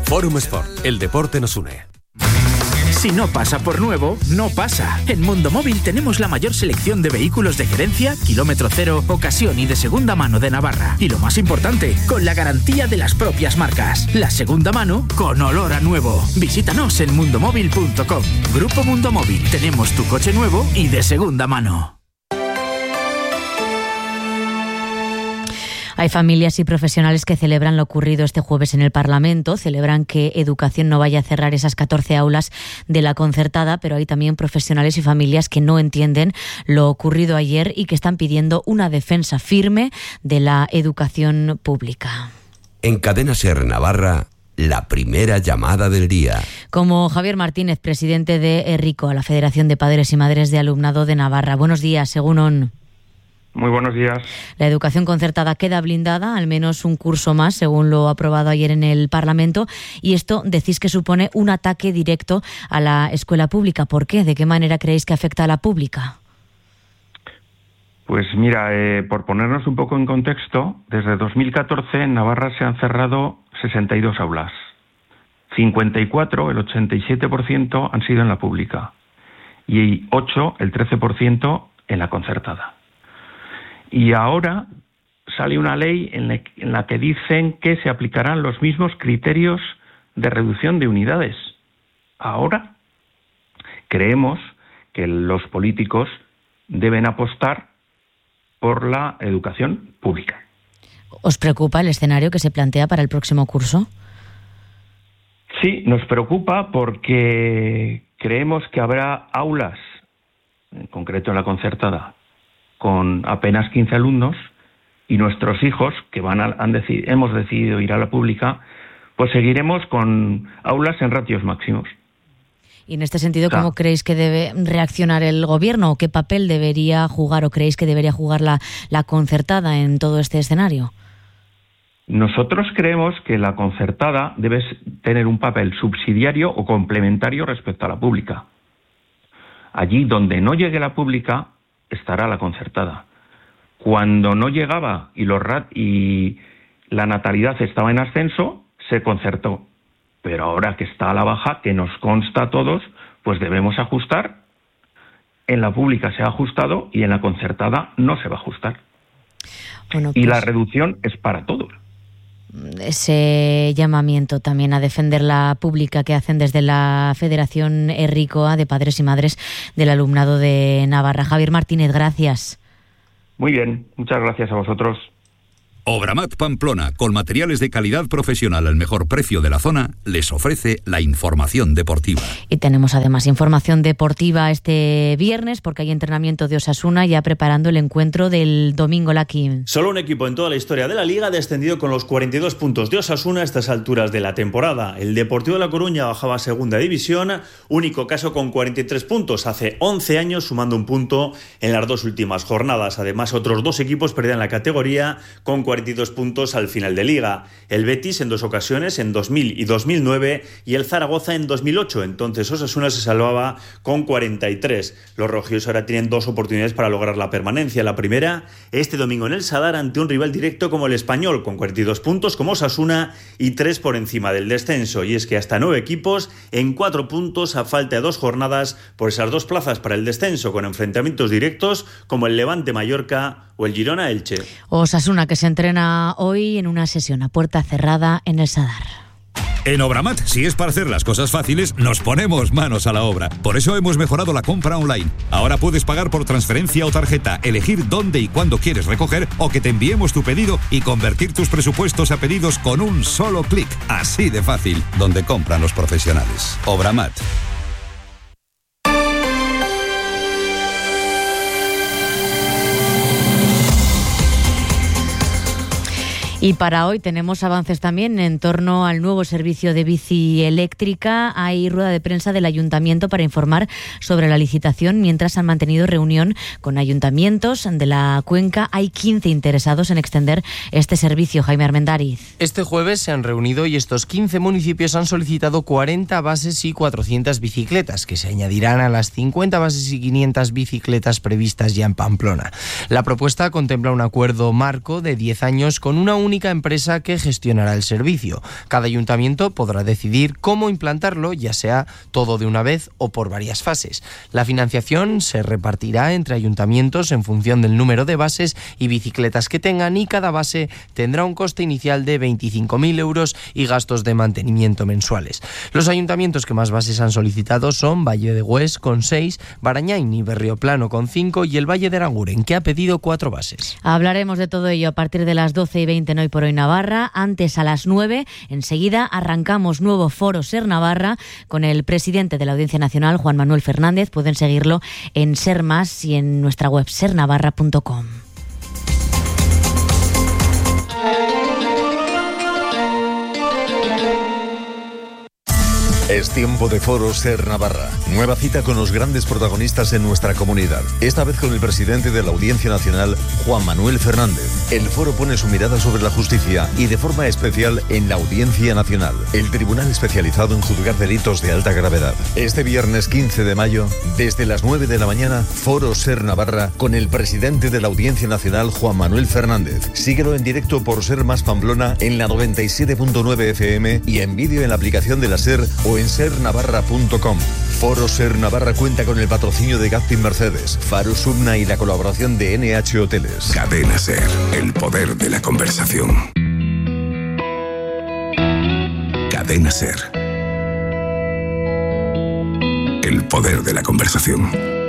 Forum Sport, el deporte nos une. Si no pasa por nuevo, no pasa. En Mundo Móvil tenemos la mayor selección de vehículos de gerencia, kilómetro cero, ocasión y de segunda mano de Navarra. Y lo más importante, con la garantía de las propias marcas. La segunda mano con olor a nuevo. Visítanos en mundomóvil.com. Grupo Mundo Móvil. Tenemos tu coche nuevo y de segunda mano. Hay familias y profesionales que celebran lo ocurrido este jueves en el Parlamento, celebran que Educación no vaya a cerrar esas 14 aulas de la concertada, pero hay también profesionales y familias que no entienden lo ocurrido ayer y que están pidiendo una defensa firme de la educación pública. En Cadena SER Navarra, la primera llamada del día. Como Javier Martínez, presidente de ERRICO, la Federación de Padres y Madres de Alumnado de Navarra. Buenos días, Egunon. Muy buenos días. La educación concertada queda blindada, al menos un curso más, según lo aprobado ayer en el Parlamento, y esto decís que supone un ataque directo a la escuela pública. ¿Por qué? ¿De qué manera creéis que afecta a la pública? Pues mira, por ponernos un poco en contexto, desde 2014 en Navarra se han cerrado 62 aulas. 54, el 87%, han sido en la pública y 8, el 13%, en la concertada. Y ahora sale una ley en la que dicen que se aplicarán los mismos criterios de reducción de unidades. Ahora creemos que los políticos deben apostar por la educación pública. ¿Os preocupa el escenario que se plantea para el próximo curso? Sí, nos preocupa porque creemos que habrá aulas, en concreto en la concertada, con apenas 15 alumnos, y nuestros hijos, que hemos decidido ir a la pública, pues seguiremos con aulas en ratios máximos. Y en este sentido, ¿cómo creéis que debe reaccionar el Gobierno? ¿O qué papel debería jugar o creéis que debería jugar la concertada en todo este escenario? Nosotros creemos que la concertada debe tener un papel subsidiario o complementario respecto a la pública. Allí donde no llegue la pública, estará la concertada. Cuando no llegaba y la natalidad estaba en ascenso, se concertó. Pero ahora que está a la baja, que nos consta a todos, pues debemos ajustar. En la pública se ha ajustado y en la concertada no se va a ajustar. Bueno, pues, y la reducción es para todos. Ese llamamiento también a defender la pública que hacen desde la Federación ERRICO de Padres y Madres del Alumnado de Navarra. Javier Martínez, gracias. Muy bien, muchas gracias a vosotros. Obramat Pamplona, con materiales de calidad profesional al mejor precio de la zona, les ofrece la información deportiva. Y tenemos además información deportiva este viernes, porque hay entrenamiento de Osasuna ya preparando el encuentro del domingo. Laquín. Solo un equipo en toda la historia de la Liga ha descendido con los 42 puntos de Osasuna a estas alturas de la temporada. El Deportivo de La Coruña bajaba a segunda división, único caso con 43 puntos hace 11 años, sumando un punto en las dos últimas jornadas. Además, otros dos equipos perdían la categoría con 42 puntos al final de Liga. El Betis en dos ocasiones, en 2000 y 2009, y el Zaragoza en 2008. Entonces Osasuna se salvaba con 43. Los rojillos ahora tienen dos oportunidades para lograr la permanencia. La primera, este domingo en el Sadar, ante un rival directo como el Español, con 42 puntos como Osasuna y 3 por encima del descenso. Y es que hasta 9 equipos en 4 puntos a falta de 2 jornadas por esas 2 plazas para el descenso, con enfrentamientos directos como el Levante-Mallorca o el Girona-Elche. Osasuna, que se entrena hoy en una sesión a puerta cerrada en el Sadar. En Obramat, si es para hacer las cosas fáciles, nos ponemos manos a la obra. Por eso hemos mejorado la compra online. Ahora puedes pagar por transferencia o tarjeta, elegir dónde y cuándo quieres recoger o que te enviemos tu pedido y convertir tus presupuestos a pedidos con un solo clic. Así de fácil, donde compran los profesionales. Obramat. Y para hoy tenemos avances también en torno al nuevo servicio de bici eléctrica. Hay rueda de prensa del Ayuntamiento para informar sobre la licitación, mientras han mantenido reunión con ayuntamientos de la cuenca. Hay 15 interesados en extender este servicio. Jaime Armendáriz. Este jueves se han reunido y estos 15 municipios han solicitado 40 bases y 400 bicicletas, que se añadirán a las 50 bases y 500 bicicletas previstas ya en Pamplona. La propuesta contempla un acuerdo marco de 10 años con una única única empresa que gestionará el servicio. Cada ayuntamiento podrá decidir cómo implantarlo, ya sea todo de una vez o por varias fases. La financiación se repartirá entre ayuntamientos en función del número de bases y bicicletas que tengan, y cada base tendrá un coste inicial de 25.000 euros y gastos de mantenimiento mensuales. Los ayuntamientos que más bases han solicitado son Valle de Hues con 6, Barañain y Berrioplano con 5 y el Valle de Aranguren, que ha pedido 4 bases. Hablaremos de todo ello a partir de las 12:20 en Hoy por Hoy Navarra. Antes, a las 9, enseguida arrancamos nuevo Foro Ser Navarra con el presidente de la Audiencia Nacional, Juan Manuel Fernández. Pueden seguirlo en Ser Más y en nuestra web sernavarra.com. Es tiempo de Foro Ser Navarra. Nueva cita con los grandes protagonistas en nuestra comunidad. Esta vez con el presidente de la Audiencia Nacional, Juan Manuel Fernández. El foro pone su mirada sobre la justicia y de forma especial en la Audiencia Nacional, el tribunal especializado en juzgar delitos de alta gravedad. Este viernes 15 de mayo, desde las 9 de la mañana, Foro Ser Navarra con el presidente de la Audiencia Nacional, Juan Manuel Fernández. Síguelo en directo por Ser Más Pamplona en la 97.9 FM y en vídeo en la aplicación de la Ser o en sernavarra.com. Foro Ser Navarra cuenta con el patrocinio de Gazpin Mercedes, Faro Subna y la colaboración de NH Hoteles. Cadena Ser, el poder de la conversación. Cadena Ser, el poder de la conversación.